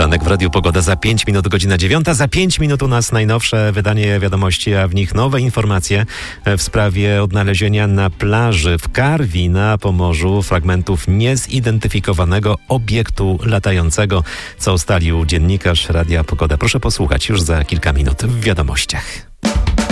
Poranek w Radiu Pogoda za 5 minut, godzina 9. Za 5 minut u nas najnowsze wydanie wiadomości, a w nich nowe informacje w sprawie odnalezienia na plaży w Karwi na Pomorzu fragmentów niezidentyfikowanego obiektu latającego, co ustalił dziennikarz Radia Pogoda. Proszę posłuchać już za kilka minut w wiadomościach.